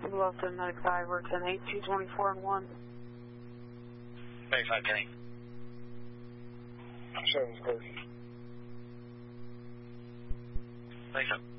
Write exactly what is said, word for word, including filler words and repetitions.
Bluffton ninety-five, we're ten eight, two twenty-four and one. ninety-five, ten. Seven's clear. Thanks, sir.